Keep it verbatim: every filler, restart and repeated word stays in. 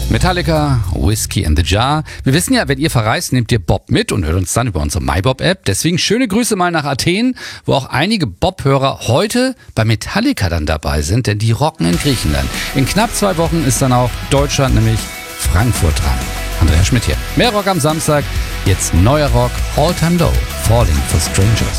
Metallica, Whiskey in the Jar. Wir wissen ja, wenn ihr verreist, nehmt ihr Bob mit und hört uns dann über unsere MyBob-App. Deswegen schöne Grüße mal nach Athen, wo auch einige Bob-Hörer heute bei Metallica dann dabei sind, denn die rocken in Griechenland. In knapp zwei Wochen ist dann auch Deutschland, nämlich Frankfurt dran. Andreas Schmidt hier. Mehr Rock am Samstag, jetzt neuer Rock, All Time Low, Falling for Strangers.